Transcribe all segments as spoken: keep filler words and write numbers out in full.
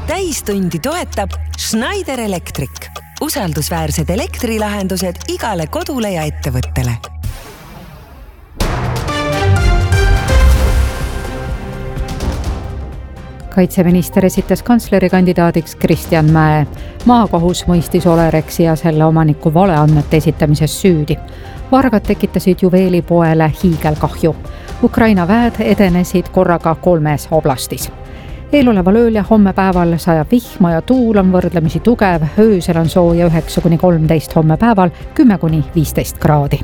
täistundi toetab Schneider Electric. Usaldusväärsed elektrilahendused igale kodule ja ettevõttele. Kaitseminister esitas kantsleri kandidaadiks Kristjan Mäe. Maakohus mõistis Olerexi ja selle omaniku valeandmete esitamises süüdi. Vargad tekitasid juveelipoele hiigelkahju. Ukraina väed edenesid korraga kolmes oblastis. Eeloleval ööl ja homme päeval sajab vihma ja tuul on võrdlemisi tugev. Öösel on sooja üheksa kuni kolmteist, homme päeval kümme kuni viisteist kraadi.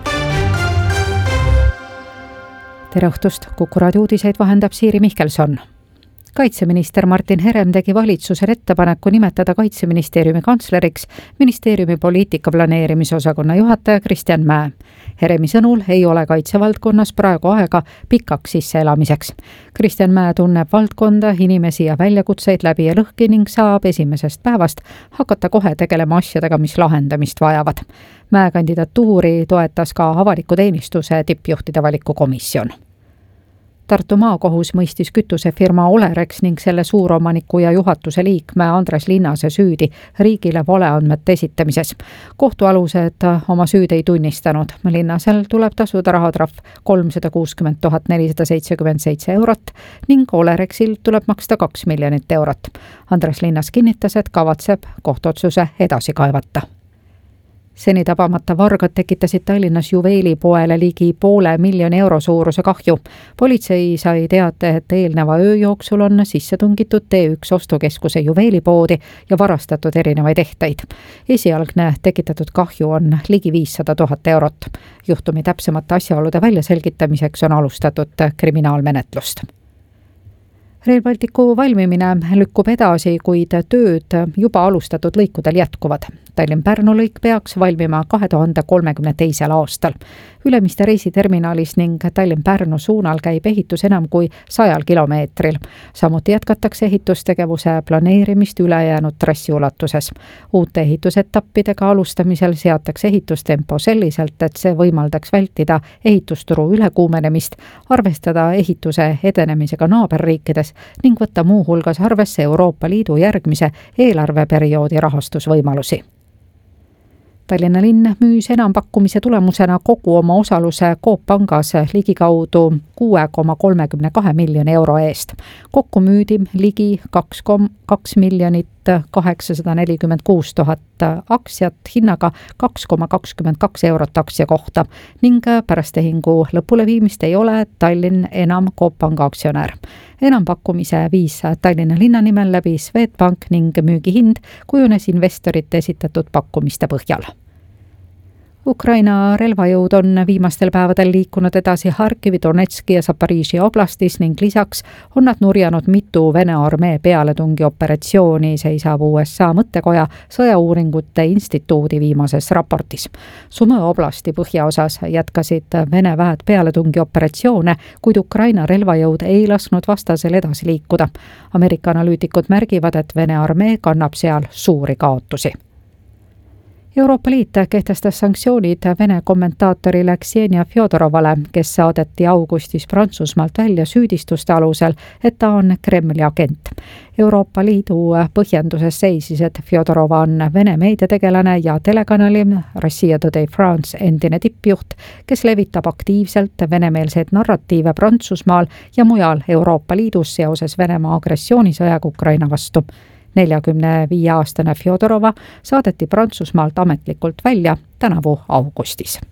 Tere õhtust, Kuku raadio uudiseid vahendab Siiri Mihkelson. Kaitseminister Martin Herem tegi valitsusele ettepaneku nimetada Kaitseministeeriumi kantsleriks ministeeriumi poliitika planeerimisosakonna juhataja Kristjan Mäe. Heremi sõnul ei ole kaitsevaldkonnas praegu aega pikaks sisseelamiseks. Kristjan Mäe tunneb valdkonda, inimesi ja väljakutseid läbi ja lõhki ning saab esimesest päevast hakata kohe tegelema asjadega, mis lahendamist vajavad. Mäe kandidatuuri toetas ka avaliku teenistuse tippjuhtide valikukomisjon. Tartu maakohus mõistis kütusefirma Olerex ning selle suuromaniku ja juhatuse liikme Andres Linnase süüdi riigile valeandmete esitamises. Kohtualused oma süüd ei tunnistanud. Linnasel tuleb tasuda rahatrahv kolmsada kuuskümmend tuhat nelisada seitsekümmend seitse eurot ning Olerexil tuleb maksta kaks miljonit eurot. Andres Linnas kinnitas, et kavatseb kohtuotsuse edasi kaevata. Seni tabamata vargad tekitasid Tallinnas juveelipoele ligi poole miljoni euro suuruse kahju. Politsei sai teate, et eelneva öö jooksul on sisse tungitud T üks ostukeskuse juveelipoodi ja varastatud erinevaid ehteid. Esialgne tekitatud kahju on ligi viissada tuhat eurot. Juhtumi täpsemate asjaolude väljaselgitamiseks on alustatud kriminaalmenetlust. Rail Balticu valmimine lükkub edasi, kuid tööd juba alustatud lõikudel jätkuvad. Tallinn-Pärnu lõik peaks valmima kahe tuhande kolmekümne teisel aastal. Ülemiste reisiterminalis ning Tallinn-Pärnu suunal käib ehitus enam kui sajal kilomeetril. Samuti jätkatakse ehitustegevuse planeerimist ülejäänud trassi ulatuses. Uute ehitusetappidega alustamisel seatakse ehitustempo selliselt, et see võimaldaks vältida ehitusturu ülekuumenemist, arvestada ehituse edenemisega naaberriikides ning võtta muu hulgas arvesse Euroopa Liidu järgmise eelarveperioodi rahastusvõimalusi. Tallinna linn müüs enampakkumise tulemusena kogu oma osaluse Coop Pangas ligikaudu kuue koma kolmekümne kahe miljoni euro eest. Kokku müüdi ligi kaks koma kaks miljonit kaheksasada nelikümmend kuus tuhat aktsiat hinnaga kaks koma kakskümmend kaks eurot aktsia kohta ning pärast tehingu lõpuleviimist ei ole Tallinn enam Coop Panga aktsionär. Enampakkumise viis Tallinna linna nimel läbi Swedbank ning müügihind kujunes investorite esitatud pakkumiste põhjal. Ukraina relvajõud on viimastel päevadel liikunud edasi Harkivi, Donetski ja Zaporižžja oblastis ning lisaks on nad nurjanud mitu Vene armee pealetungi operatsiooni, seisab U S A mõttekoja sõjauuringute instituudi viimases raportis. Sumõ oblasti põhjaosas jätkasid Vene väed pealetungi operatsioone, kuid Ukraina relvajõud ei lasknud vastasel edasi liikuda. Ameerika analüütikud märgivad, et Vene armee kannab seal suuri kaotusi. Euroopa Liit kehtestas sanktsioonid Vene kommentaatorile Ksenia Fjodorovale, kes saadeti augustis Prantsusmaalt välja süüdistuste alusel, et ta on Kremli agent. Euroopa Liidu põhjenduses seisis, et Fjodorova on Vene meediategelane ja telekanali Russia Today France endine tippjuht, kes levitab aktiivselt venemeelseid narratiive Prantsusmaal ja mujal Euroopa Liidus seoses Venemaa agressioonisõjaga Ukraina vastu. neljakümne viie aastane Fjodorova saadeti Prantsusmaalt ametlikult välja tänavu augustis.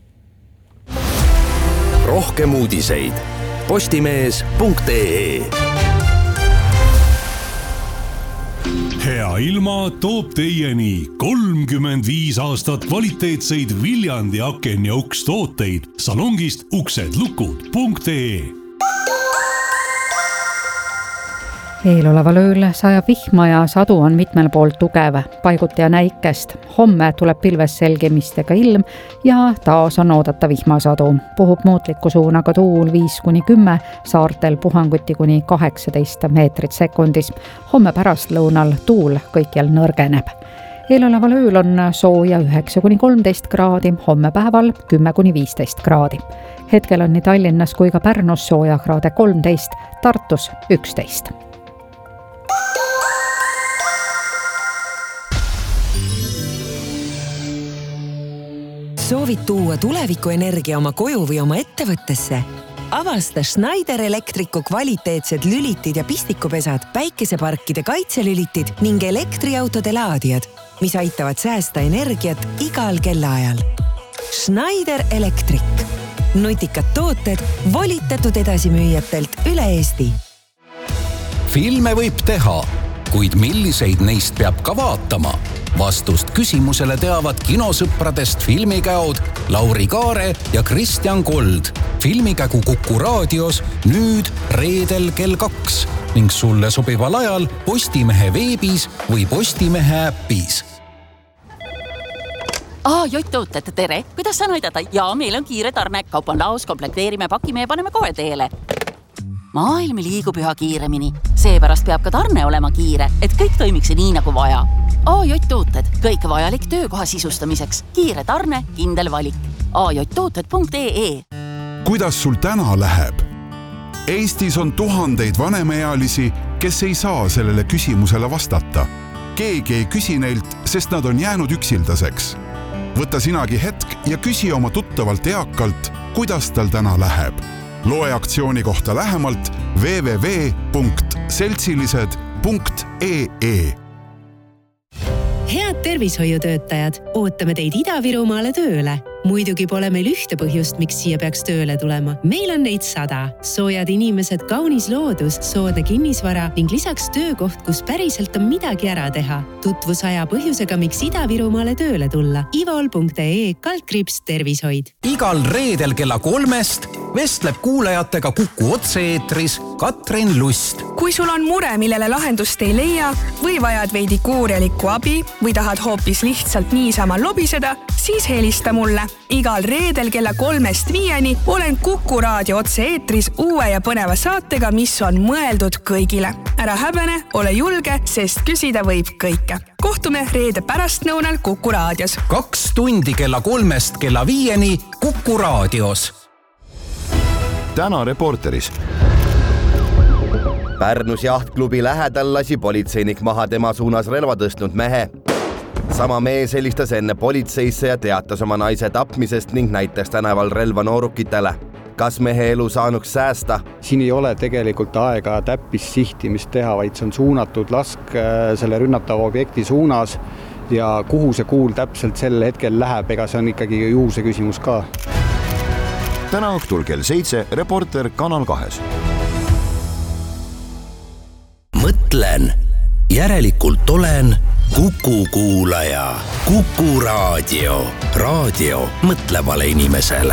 Rohkem uudiseid postimees punkt ee. Hea ilma toob teieni kolmkümmend viis aastat kvaliteetseid Viljandi aken ja uks tooteid salongist uksedlukud punkt ee. Eeloleval ööl sajab vihma ja sadu on mitmel pool tugev, paiguti ja näikest. Homme tuleb pilves selgemistega ilm ja taas on oodata vihmasadu. Puhub muutliku suunaga tuul viis kuni kümme, saartel puhanguti kuni kaheksateist meetrit sekundis. Homme pärastlõunal tuul kõikjal nõrgeneb. Eeloleval ööl on sooja üheksa kuni kolmteist kraadi, homme päeval kümme kuni viisteist kraadi. Hetkel on nii Tallinnas kui ka Pärnus sooja kraade kolmteist, Tartus üksteist. Soovid tuua tulevikuenergia oma koju või oma ettevõttesse? Avasta Schneider Electricu kvaliteetsed lülitid ja pistikupesad, päikeseparkide kaitselülitid ning elektriautode laadijad, mis aitavad säästa energiat igal kellaajal. Schneider Electric. Nutikad tooted volitatud edasimüüjatelt üle Eesti. Filme võib teha, kuid milliseid neist peab ka vaatama? Vastust küsimusele teavad kinosõpradest filmikäod Lauri Kaare ja Kristjan Kold. Filmikägu Kuku raadios nüüd reedel kell kaks ning sulle sobival ajal Postimehe veebis või Postimehe äppis. Aa, Jott-tooted, tere! Kuidas saan aidata? Jaa, meil on kiire tarne. Kaup on laos, komplekteerime, pakime ja paneme kohe teele. Maailm liigub üha kiiremini. Seepärast peab ka tarne olema kiire, et kõik toimiks nii nagu vaja. A J-tooted, kõik vajalik töökoha sisustamiseks. Kiire tarne, kindel valik. a j tooted punkt e e. Kuidas sul täna läheb? Eestis on tuhandeid vanemaealisi, kes ei saa sellele küsimusele vastata. Keegi ei küsi neilt, sest nad on jäänud üksildaseks. Võta sinagi hetk ja küsi oma tuttavalt eakalt, kuidas tal täna läheb. Loe aktsiooni kohta lähemalt w w w punkt seltsilised punkt e e. Head tervishoiutöötajad, ootame teid Ida-Virumaale tööle. Muidugi pole meil ühte põhjust, miks siia peaks tööle tulema. Meil on neid sada. Soojad inimesed, kaunis loodus, soodne kinnisvara ning lisaks töökoht, kus päriselt on midagi ära teha. Tutvusaja põhjusega, miks Ida-Virumaale tööle tulla. ivol punkt e e kaldkriips tervishoid. Igal reedel kella kolmest vestleb kuulajatega Kuku otse-eetris Katrin Lust. Kui sul on mure, millele lahendust ei leia või vajad veidi kuurjalikku abi või tahad hoopis lihtsalt niisama lobiseda, siis helista mulle. Igal reedel kella kolmest viieni olen Kuku raadio otse-eetris uue ja põneva saatega, mis on mõeldud kõigile. Ära häbene, ole julge, sest küsida võib kõike. Kohtume reede pärastnõunal Kuku raadios. Kaks tundi kella kolmest kella viieni Kuku raadios. Täna Reporteris. Pärnus jahtklubi lähedal lasi politseinik maha tema suunas relva tõstnud mehe. Sama mees helistas enne politseisse ja teatas oma naise tapmisest ning näitas tänaval relva noorukitele. Kas mehe elu saanuks säästa? Siin ei ole tegelikult aega täppis sihtimist teha, vaid see on suunatud lask selle rünnatava objekti suunas ja kuhu see kuul täpselt sel hetkel läheb, ega see on ikkagi juhuse küsimus ka. Täna õhtul kell seitse Reporter Kanal kahes. Mõtlen, järelikult olen Kuku kuulaja. Kuku raadio. Raadio mõtlevale inimesele.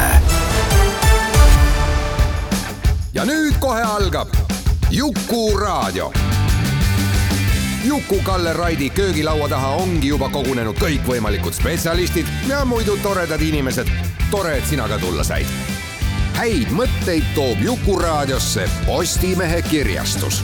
Ja nüüd kohe algab Juku raadio. Juku Kalle Raidi köögilaua taha ongi juba kogunenud kõik võimalikud spetsialistid ja muidu toredad inimesed. Tore, et sina ka tulla said. Häid mõtteid toob Juku raadiosse Postimehe kirjastus.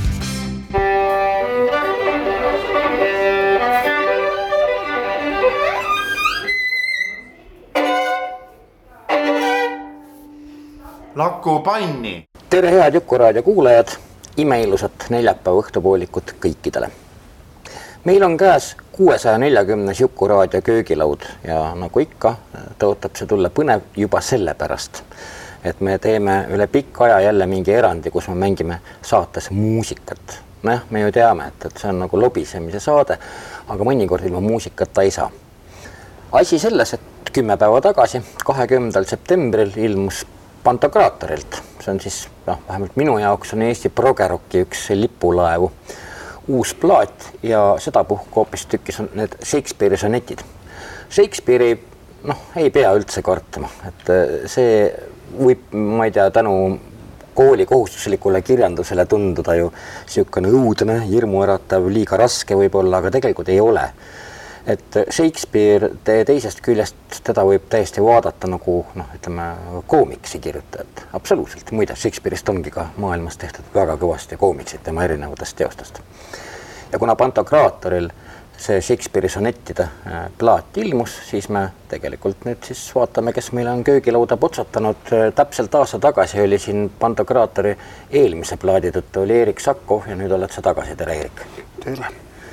Lakku panni. Tere head Juku raadio kuulajad, imeilusat neljapäeva õhtupoolikut kõikidele. Meil on käes kuuesaja neljakümnes Juku raadio köögilaud ja nagu ikka tõotab see tulla põnev juba selle pärast, et me teeme üle pikka aja jälle mingi erandi, kus me mängime saates muusikat. Noh, me ju teame, et, et see on nagu lobisemise saade, aga mõnikord ilma muusikata ei saa. Asi selles, et kümme päeva tagasi, kahekümnendal septembril ilmus Pantokraatorilt. See on siis, noh, vähemalt minu jaoks on Eesti progerocki üks lipulaevu uus plaat ja seda puhku hoopis tükis on need Shakespeare'i sonetid. Shakespeare'i, noh, ei pea üldse kartama, et see võib, ma ei tea, tänu kooli kohustuslikule kirjandusele tunduda ju siukene õudne, hirmuäratav, liiga raske võib-olla, aga tegelikult ei ole. Et Shakespeare teisest küljest teda võib täiesti vaadata nagu, noh, ütleme, koomiksi kirjutajat. Absoluutselt. Muide, Shakespeare'ist ongi ka maailmas tehtud väga kõvasti koomiksid tema erinevatest teostest. Ja kuna Pantokraatoril see Shakespeare'i sonettide plaat ilmus, siis me tegelikult nüüd siis vaatame, kes meil on köögilauda potsatanud. Täpselt aasta tagasi oli siin Pantokraatori eelmise plaadi tõttu oli Erik Sakov ja nüüd oled sa tagasi. Tere, Erik. Tere.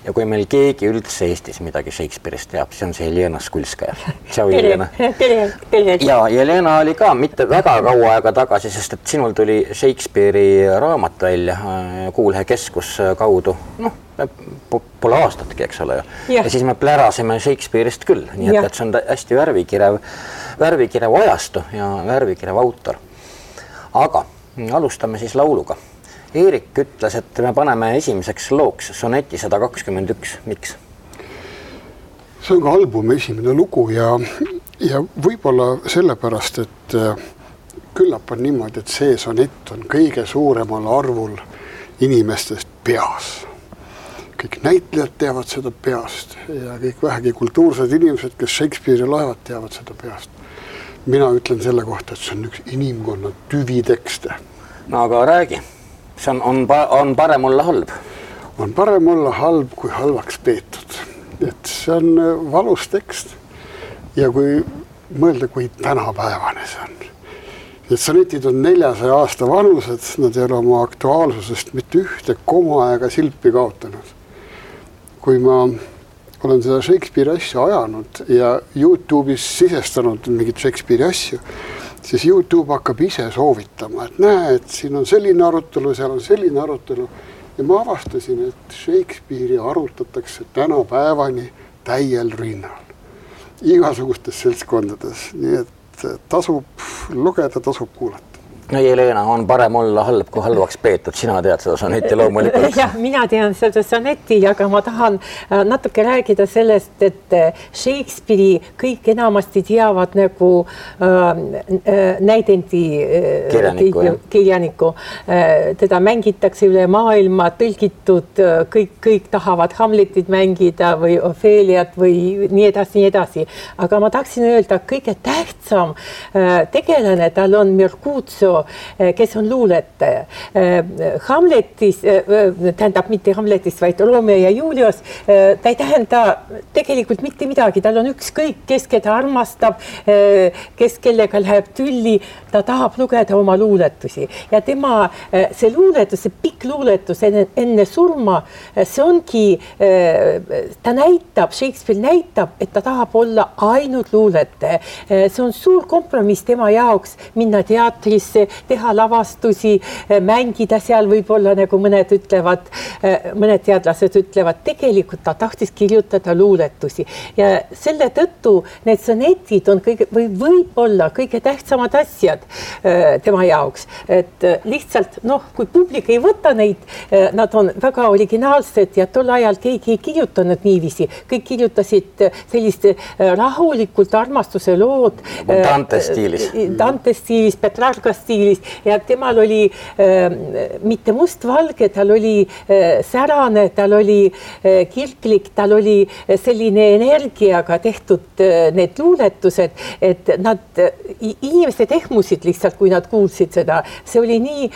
ja kui meil keegi üldse Eestis midagi Shakespeare'ist teab, siis on see Jelena Skulskaja. Tšau, Jelena. Ja Jelena oli ka mitte väga kaua aega tagasi, sest et sinul tuli Shakespeare'i raamat välja Kuulhe keskus kaudu, noh, pole aastatki, eks ole. Ja. ja siis me plärasime Shakespeare'ist küll, nii et, et see on hästi värvikirev, värvikirev ajastu ja värvikirev autor. Aga alustame siis lauluga. Eerik ütles, et me paneme esimeseks looks soneti sada kakskümmend üks. Miks? See on ka albumi esimene lugu ja, ja võib-olla sellepärast, et küllap on niimoodi, et see sonett on kõige suuremal arvul inimestest peas. Kõik näitlejad teavad seda peast ja kõik vähegi kultuursed inimesed, kes Shakespeare'i loevad, teavad seda peast. Mina ütlen selle kohta, et see on üks inimkonna tüvitekste. No aga räägi. See on, on, on parem olla halb? On parem olla halb kui halvaks peetud. Et see on valus tekst ja kui mõelda, kui tänapäevane see on. Et sonetid on neljasaja aasta vanused, nad ei ole oma aktuaalsusest mitte ühte koma ega silpi kaotanud. Kui ma olen seda Shakespeare'i asju ajanud ja YouTube'is sisestanud mingit Shakespeare'i asju, siis YouTube hakkab ise soovitama, et näe, et siin on selline arutelu, seal on selline arutelu. Ja ma avastasin, et Shakespeare'i arutatakse tänapäevani täiel rinnal. Igasugustes seltskondades. Nii et tasub lugeda, tasub kuulata. No Jelena, on parem olla halb kui halvaks peetud. Sina tead seda sonetti loomulikult. Jah, mina tean seda sonetti, aga ma tahan natuke rääkida sellest, et Shakespeare'i kõik enamasti teavad nagu äh, näidendi äh, kirjaniku. Äh, teda mängitakse üle maailma, tõlgitud, kõik, kõik tahavad Hamletit mängida või Opheliat või nii edasi, nii edasi. Aga ma tahaksin öelda, kõige tähtsam äh, tegelane tal on Mercutio, kes on luuletaja. Hamletis, tähendab mitte Hamletis, vaid Romeo ja Julius, ta ei tähenda tegelikult mitte midagi. Tal on ükskõik, kes keda armastab, kes kellega läheb tülli, ta tahab lugeda oma luuletusi. Ja tema, see luuletus, see pikk luuletus enne, enne surma, see ongi, ta näitab, Shakespeare näitab, et ta tahab olla ainult luuletaja. See on suur kompromiss tema jaoks minna teatrisse, teha lavastusi, mängida seal võib-olla, nagu mõned ütlevad, mõned teadlased ütlevad, tegelikult ta tahtis kirjutada luuletusi. Ja selle tõttu need sonetid on kõige, või võib-olla kõige tähtsamad asjad tema jaoks. Et lihtsalt, noh, kui publik ei võta neid, nad on väga originaalsed ja tol ajal keegi ei kirjutanud niiviisi. Kõik kirjutasid sellist rahulikult armastuse lood. Dante stiilis. Dante stiilis, Petrarca stiilis. Ja temal oli äh, mitte mustvalge, tal oli äh, särane, tal oli äh, kirklik, tal oli selline energiaga tehtud äh, need luuletused, et nad, inimesed ehmusid lihtsalt, kui nad kuulsid seda. See oli nii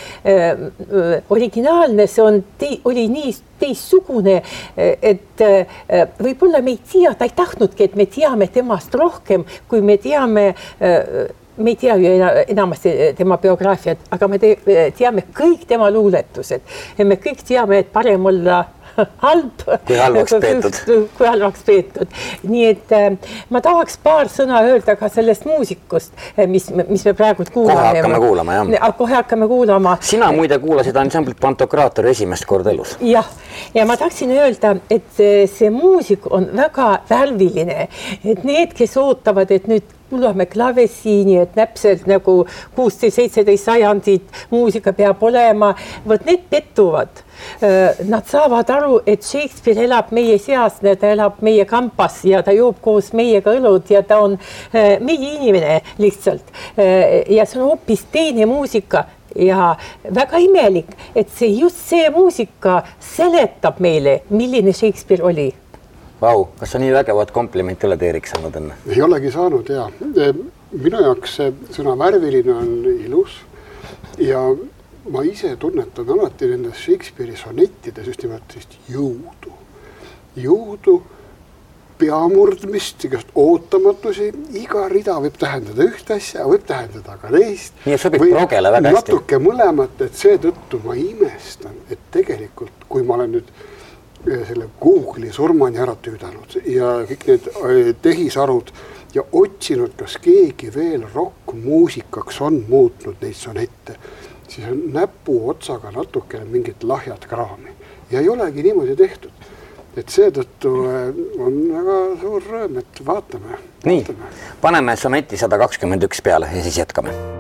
äh, originaalne, see on te, oli nii teissugune, et äh, võib-olla me ei tea, ta ei tahtnudki, et me teame temast rohkem, kui me teame äh, me ei tea ju enamasti tema biograafiat, aga me teame kõik tema luuletused. Ja me kõik teame, et parem olla halb, kui halvaks peetud. Kui halvaks peetud. Nii et äh, ma tahaks paar sõna öelda ka sellest muusikust, mis, mis me praegu kuulame. Kohe hakkame kuulama, jah. Kohe hakkame kuulama. Sina muide kuulasid ansamblit Pantokraator esimest korda elus. Jah, ja ma tahaksin öelda, et see muusik on väga värviline. Et need, kes ootavad, et nüüd kuulame klavesiini, et näpselt nagu kuusteist seitseteist sajandit muusika peab olema, võt need pettuvad. Nad saavad aru, et Shakespeare elab meie seas, ta elab meie kampas ja ta joob koos meiega õlud ja ta on meie inimene lihtsalt. Ja see on hoopis teine muusika ja väga imelik, et see just see muusika seletab meile, milline Shakespeare oli. Vau, kas on nii vägevat komplimenti oled Eerik saanud enne? Ei olegi saanud, jah. Minu jaoks see sõna värviline on ilus ja ma ise tunnetan alati nendes Shakespeare'i sonettides just nimelt jõudu. Jõudu, peamurdmist, igast ootamatusi, iga rida võib tähendada ühte asja, võib tähendada ka neist. Nii sobib progele väga hästi. Natuke mõlemat, et seetõttu ma imestan, et tegelikult, kui ma olen nüüd selle Google'i surmani ära tüüdanud ja kõik need tehisarud ja otsinud, kas keegi veel rokkmuusikaks on muutnud neid sonette, siis on näpu otsaga natukene mingit lahjad kraami ja ei olegi niimoodi tehtud. Et seetõttu on väga suur rõõm, et vaatame. Nii, paneme soneti sada kakskümmend üks peale ja siis jätkame.